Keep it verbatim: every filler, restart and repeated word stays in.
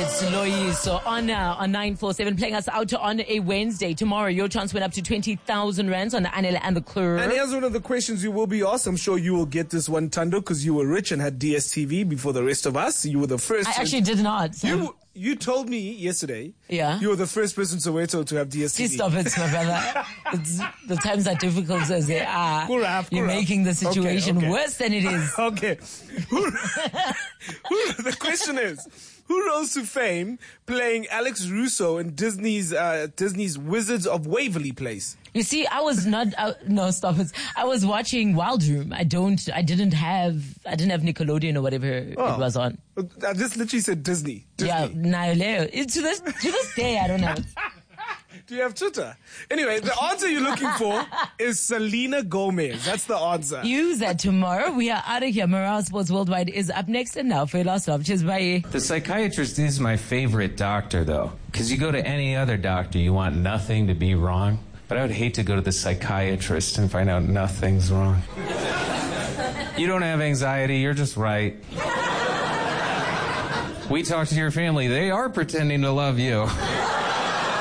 It's Loyiso on uh, on nine four seven, playing us out on a Wednesday. Tomorrow, your chance went up to twenty thousand rands on the Anele and the Club. And here's one of the questions you will be asked. I'm sure you will get this one, Tando, because you were rich and had D S T V before the rest of us. You were the first. I actually did not. So. You you told me yesterday. Yeah. You were the first person to Soweto to have D S T V. Please stop it, my brother. It's, the times are difficult as they are. Kuraf, You're kuraf. making the situation okay, okay. worse than it is. Okay. Who, who, the question is, who rose to fame playing Alex Russo in Disney's uh, Disney's Wizards of Waverly Place? You see, I was not. Uh, no, stop it. I was watching Wild Room. I don't. I didn't have. I didn't have Nickelodeon or whatever Oh. it was on. I just literally said Disney. Disney. Yeah, Naileo. It, to this to this day, I don't know. Do you have Twitter? Anyway, the answer you're looking for is Selena Gomez. That's the answer. Use that tomorrow. We are out of here. Morale Sports Worldwide is up next, and now for your last stop. Cheers, bye. The psychiatrist is my favorite doctor, though, because you go to any other doctor, you want nothing to be wrong. But I would hate to go to the psychiatrist and find out nothing's wrong. You don't have anxiety, you're just right. We talked to your family, they are pretending to love you.